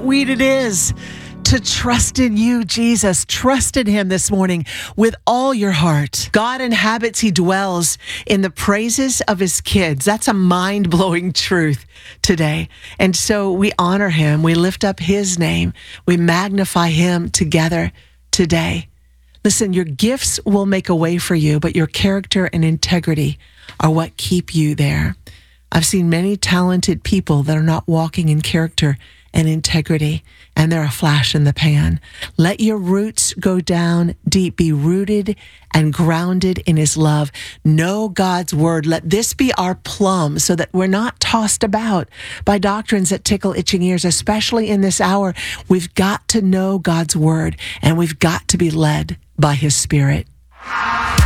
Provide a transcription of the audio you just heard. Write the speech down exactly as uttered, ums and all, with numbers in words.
sweet it is to trust in you, Jesus. Trust in him this morning with all your heart. God inhabits, he dwells in the praises of his kids. That's a mind-blowing truth today. And so we honor him. We lift up his name. We magnify him together today. Listen, your gifts will make a way for you, but your character and integrity are what keep you there. I've seen many talented people that are not walking in character and integrity, and they're a flash in the pan. Let your roots go down deep. Be rooted and grounded in his love. Know God's word. Let this be our plumb so that we're not tossed about by doctrines that tickle itching ears, especially in this hour. We've got to know God's word, and we've got to be led by his Spirit.